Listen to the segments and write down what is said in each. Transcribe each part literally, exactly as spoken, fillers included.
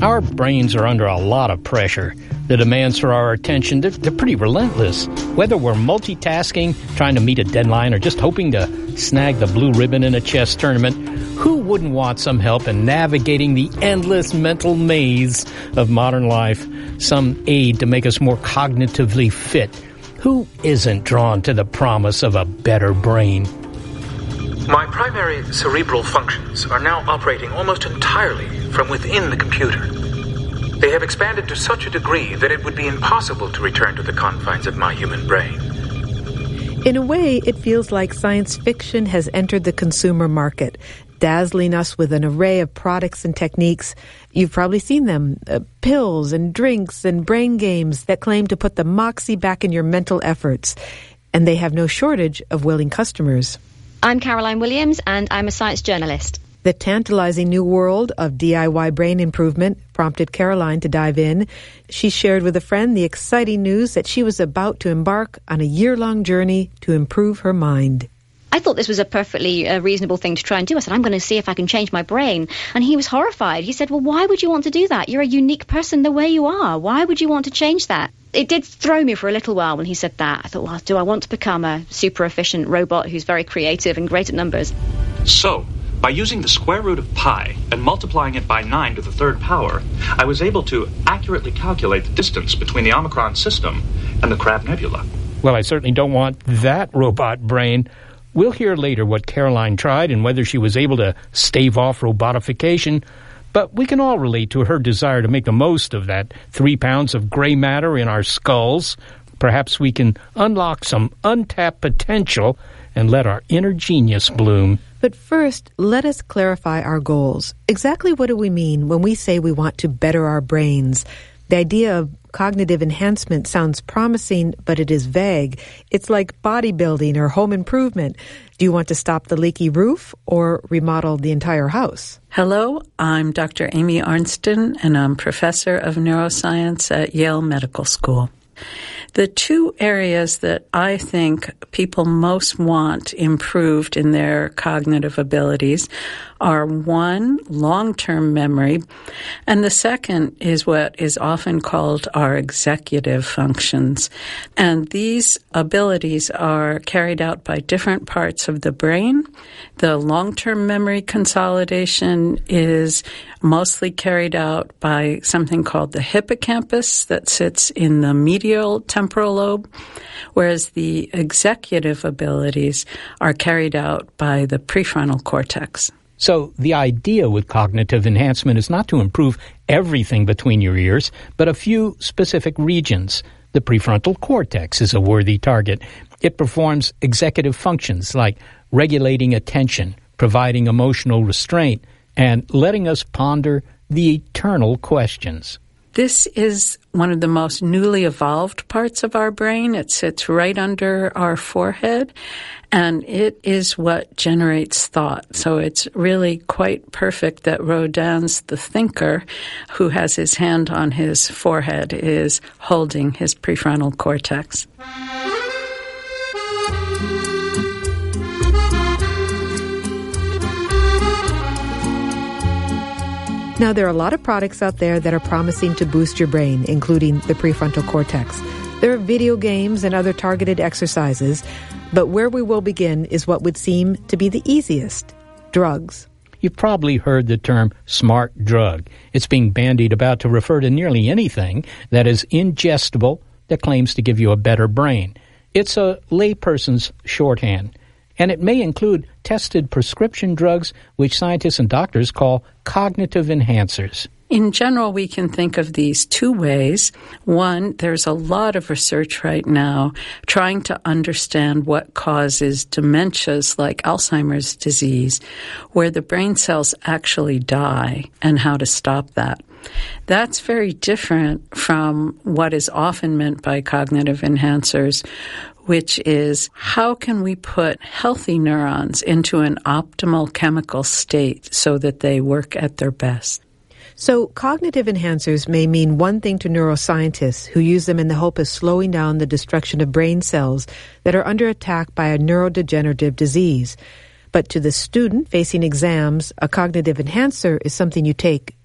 Our brains are under a lot of pressure. The demands for our attention, they're, they're pretty relentless. Whether we're multitasking, trying to meet a deadline, or just hoping to snag the blue ribbon in a chess tournament, who wouldn't want some help in navigating the endless mental maze of modern life? Some aid to make us more cognitively fit. Who isn't drawn to the promise of a better brain? My primary cerebral functions are now operating almost entirely from within the computer. They have expanded to such a degree that it would be impossible to return to the confines of my human brain. In a way, it feels like science fiction has entered the consumer market, dazzling us with an array of products and techniques. You've probably seen them, uh, pills and drinks and brain games that claim to put the moxie back in your mental efforts. And they have no shortage of willing customers. I'm Caroline Williams, and I'm a science journalist. The tantalizing new world of D I Y brain improvement prompted Caroline to dive in. She shared with a friend the exciting news that she was about to embark on a year-long journey to improve her mind. I thought this was a perfectly uh, reasonable thing to try and do. I said, I'm going to see if I can change my brain. And he was horrified. He said, well, why would you want to do that? You're a unique person the way you are. Why would you want to change that? It did throw me for a little while when he said that. I thought, well, do I want to become a super efficient robot who's very creative and great at numbers? So, by using the square root of pi and multiplying it by nine to the third power, I was able to accurately calculate the distance between the Omicron system and the Crab Nebula. Well, I certainly don't want that robot brain. We'll hear later what Caroline tried and whether she was able to stave off robotification, but we can all relate to her desire to make the most of that three pounds of gray matter in our skulls. Perhaps we can unlock some untapped potential and let our inner genius bloom. But first, let us clarify our goals. Exactly what do we mean when we say we want to better our brains? The idea of cognitive enhancement sounds promising, but it is vague. It's like bodybuilding or home improvement. Do you want to stop the leaky roof or remodel the entire house? Hello, I'm Doctor Amy Arnsten, and I'm professor of neuroscience at Yale Medical School. The two areas that I think people most want improved in their cognitive abilities are, one, long-term memory, and the second is what is often called our executive functions. And these abilities are carried out by different parts of the brain. The long-term memory consolidation is mostly carried out by something called the hippocampus that sits in the medial temporal lobe, whereas the executive abilities are carried out by the prefrontal cortex. So the idea with cognitive enhancement is not to improve everything between your ears, but a few specific regions. The prefrontal cortex is a worthy target. It performs executive functions like regulating attention, providing emotional restraint, and letting us ponder the eternal questions. This is one of the most newly evolved parts of our brain. It sits right under our forehead, and it is what generates thought. So it's really quite perfect that Rodin's The Thinker, who has his hand on his forehead, is holding his prefrontal cortex. Now, there are a lot of products out there that are promising to boost your brain, including the prefrontal cortex. There are video games and other targeted exercises, but where we will begin is what would seem to be the easiest: drugs. You've probably heard the term smart drug. It's being bandied about to refer to nearly anything that is ingestible that claims to give you a better brain. It's a layperson's shorthand. And it may include tested prescription drugs, which scientists and doctors call cognitive enhancers. In general, we can think of these two ways. One, there's a lot of research right now trying to understand what causes dementias like Alzheimer's disease, where the brain cells actually die, and how to stop that. That's very different from what is often meant by cognitive enhancers, which is how can we put healthy neurons into an optimal chemical state so that they work at their best. So cognitive enhancers may mean one thing to neuroscientists who use them in the hope of slowing down the destruction of brain cells that are under attack by a neurodegenerative disease. But to the student facing exams, a cognitive enhancer is something you take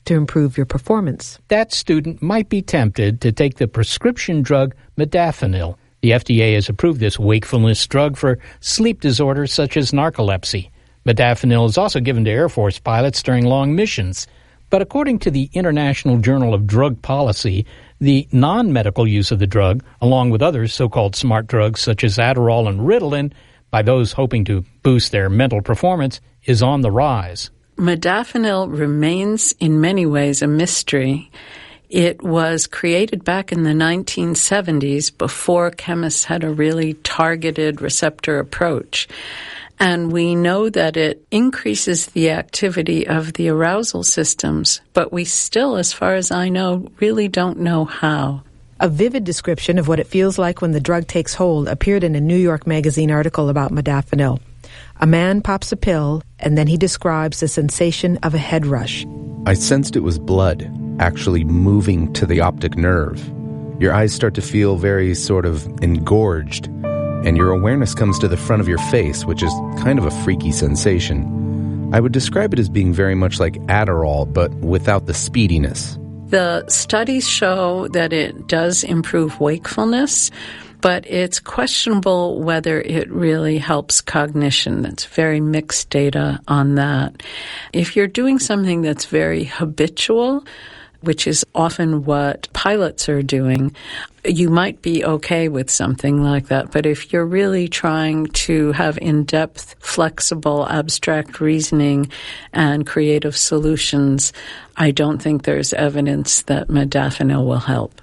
to improve your performance. That student might be tempted to take the prescription drug modafinil. The F D A has approved this wakefulness drug for sleep disorders such as narcolepsy. Modafinil is also given to Air Force pilots during long missions. But according to the International Journal of Drug Policy, the non-medical use of the drug, along with other so-called smart drugs such as Adderall and Ritalin, by those hoping to boost their mental performance, is on the rise. Modafinil remains in many ways a mystery. It was created back in the nineteen seventies before chemists had a really targeted receptor approach. And we know that it increases the activity of the arousal systems, but we still, as far as I know, really don't know how. A vivid description of what it feels like when the drug takes hold appeared in a New York Magazine article about modafinil. A man pops a pill, and then he describes the sensation of a head rush. I sensed it was blood, actually moving to the optic nerve. Your eyes start to feel very sort of engorged, and your awareness comes to the front of your face, which is kind of a freaky sensation. I would describe it as being very much like Adderall, but without the speediness. The studies show that it does improve wakefulness, but it's questionable whether it really helps cognition. That's very mixed data on that. If you're doing something that's very habitual, which is often what pilots are doing, you might be okay with something like that. But if you're really trying to have in-depth, flexible, abstract reasoning and creative solutions, I don't think there's evidence that modafinil will help.